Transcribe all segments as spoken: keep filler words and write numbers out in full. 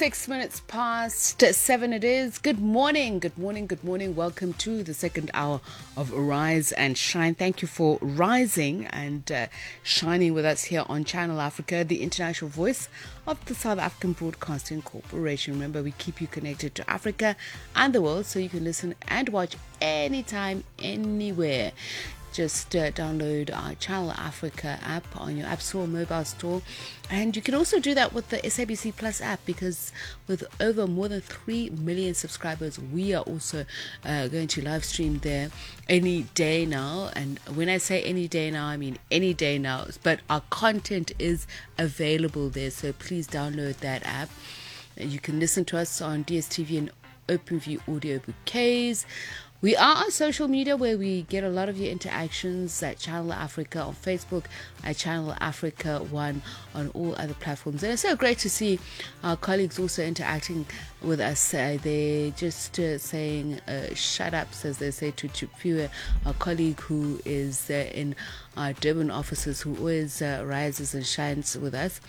Six minutes past seven it is. Good morning, good morning, good morning. Welcome to the second hour of Rise and Shine. Thank you for rising and uh, shining with us here on Channel Africa, the international voice of the South African Broadcasting Corporation. Remember, we keep you connected to Africa and the world so you can listen and watch anytime, anywhere. Just uh, download our Channel Africa app on your App Store, mobile store. And you can also do that with the S A B C Plus app, because with over more than three million subscribers, we are also uh, going to live stream there any day now. And when I say any day now, I mean any day now. But our content is available there, so please download that app. You can listen to us on D S T V and OpenView audio bouquets. We are on social media, where we get a lot of your interactions at Channel Africa on Facebook, at Channel Africa One on all other platforms. And it's so great to see our colleagues also interacting with us. Uh, they're just uh, saying uh, shut ups, as they say, to Chupua, our colleague who is uh, in our Durban offices, who always uh, rises and shines with us.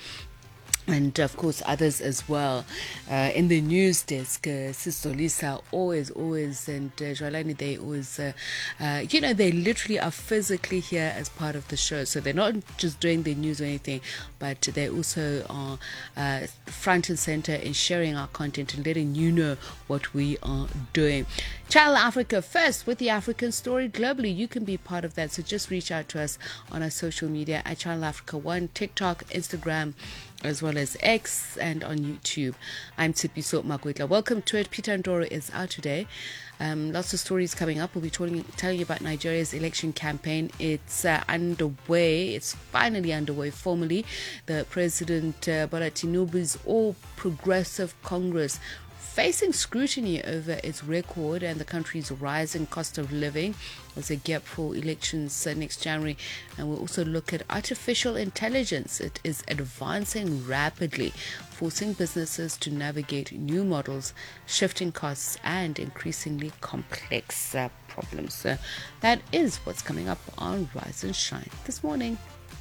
And of course others as well. Uh, in the news desk, uh, Sister Lisa always, always, and uh, Jwalani, they always, uh, uh, you know, they literally are physically here as part of the show. So they're not just doing the news or anything, but they also are uh, front and center in sharing our content and letting you know what we are doing. Channel Africa first with the African story globally. You can be part of that. So just reach out to us on our social media at Channel Africa One, TikTok, Instagram, as well as X, and on YouTube. I'm Tsipiso Makwetla. Welcome to it. Peter Ndoro is out today. Um, lots of stories coming up. We'll be telling, telling you about Nigeria's election campaign. It's uh, underway. It's finally underway formally. The President uh, Bola Tinubu's All Progressive Congress facing scrutiny over its record and the country's rising cost of living as a gap for elections uh, next January. And we'll also look at artificial intelligence. It is advancing rapidly, forcing businesses to navigate new models, shifting costs, and increasingly complex uh, problems. So that is what's coming up on Rise and Shine this morning.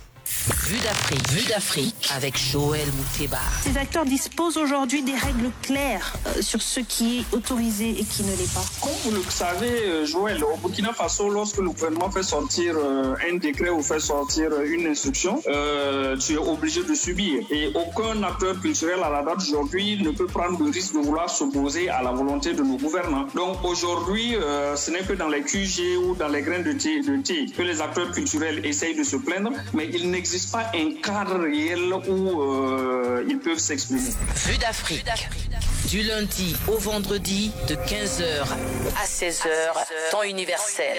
Vue d'Afrique, Vue d'Afrique avec Joël Mouteba. Ces acteurs disposent aujourd'hui des règles claires euh, sur ce qui est autorisé et qui ne l'est pas. Comme vous le savez, Joël, au Burkina Faso, lorsque le gouvernement fait sortir euh, un décret ou fait sortir une instruction, euh, tu es obligé de subir. Et aucun acteur culturel à la date d'aujourd'hui ne peut prendre le risque de vouloir s'opposer à la volonté de nos gouvernants. Donc aujourd'hui, euh, ce n'est que dans les Q G ou dans les grains de thé, de thé que les acteurs culturels essayent de se plaindre, mais il n'existe pas un cadre réel où euh, ils peuvent s'exprimer. Vue d'Afrique, du lundi au vendredi de quinze heures à seize heures, temps universel.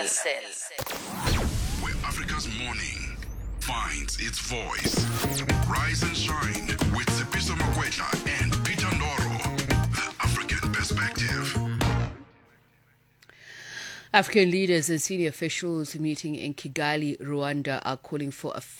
Where Africa's morning finds its voice. Rise and Shine with Tsipiso Makwetla and Peter Ndoro. The African Perspective. African leaders and senior officials meeting in Kigali, Rwanda, are calling for a